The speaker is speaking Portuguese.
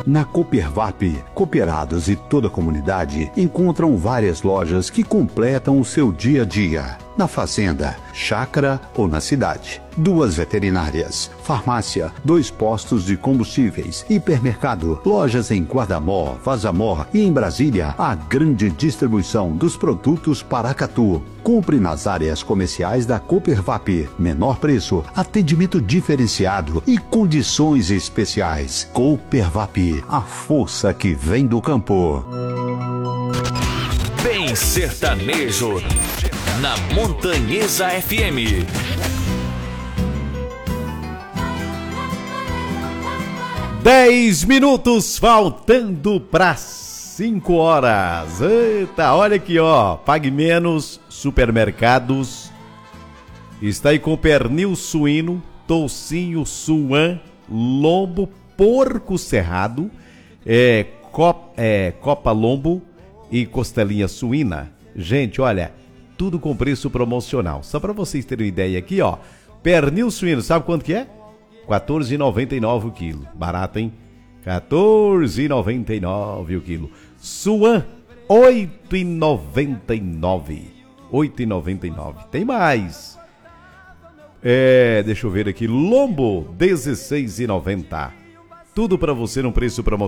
Na Coopervap, cooperados e toda a comunidade encontram várias lojas que completam o seu dia a dia. Na fazenda, chácara ou na cidade. 2 veterinárias, farmácia, 2 postos de combustíveis, hipermercado, lojas em Guardamó, Vazamor e em Brasília, a grande distribuição dos produtos Paracatu. Compre nas áreas comerciais da Coopervap. Menor preço, atendimento diferenciado e condições especiais. Coopervap, a força que vem do campo. Bem sertanejo na Montanhesa FM. Dez minutos faltando para 5 horas. Eita, olha aqui, ó. Pague Menos Supermercados está aí com pernil suíno, toucinho suan, lombo, porco cerrado, copa lombo e costelinha suína. Gente, olha, tudo com preço promocional. Só para vocês terem uma ideia aqui, ó. Pernil suíno, sabe quanto que é? R$14,99 o quilo. Barato, hein? R$14,99 o quilo. Suan, R$8,99. R$8,99. Tem mais. Deixa eu ver aqui. Lombo, R$16,90. Tudo para você num preço promocional.